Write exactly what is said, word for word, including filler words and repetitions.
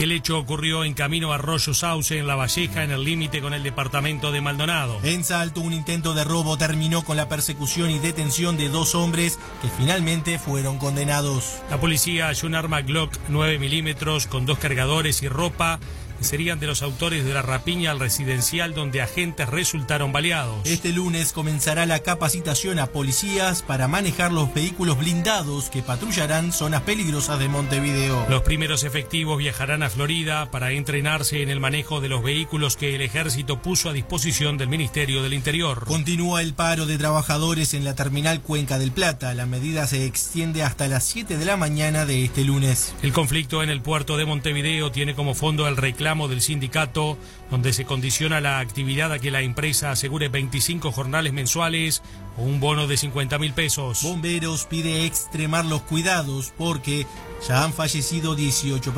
El hecho ocurrió en camino a Arroyo Sauce, en La Valleja, en el límite con el departamento de Maldonado. En Salto, un intento de robo terminó con la persecución y detención de dos hombres que finalmente fueron condenados. La policía halló un arma Glock nueve milímetros con dos cargadores y ropa que serían de los autores de la rapiña al residencial donde agentes resultaron baleados. Este lunes comenzará la capacitación a policías para manejar los vehículos blindados que patrullarán zonas peligrosas de Montevideo. Los primeros efectivos viajarán a Florida para entrenarse en el manejo de los vehículos que el ejército puso a disposición del Ministerio del Interior. Continúa el paro de trabajadores en la terminal Cuenca del Plata. La medida se extiende hasta las siete de la mañana de este lunes. El conflicto en el puerto de Montevideo tiene como fondo el reclamo del sindicato, donde se condiciona la actividad a que la empresa asegure veinticinco jornales mensuales o un bono de cincuenta mil pesos. Bomberos pide extremar los cuidados porque ya han fallecido dieciocho personas.